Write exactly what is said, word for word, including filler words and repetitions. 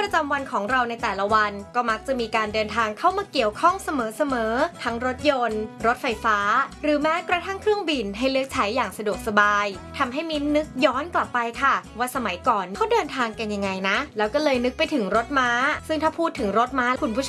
ประจำวันของเราในแต่ละวันก็มักจะมีการเดินทางเข้ามาเกี่ยวข้องเสมอๆทั้งรถยนต์รถไฟฟ้าหรือแม้กระทั่งเครื่องบินให้เลือกใช้อย่างสะดวกสบายทำให้มิ้นนึกย้อนกลับไปค่ะว่าสมัยก่อนเขาเดินทางกันยังไงนะแล้วก็เลยนึกไปถึงรถม้าซึ่งถ้าพูดถึงรถม้าคุณผู้ชม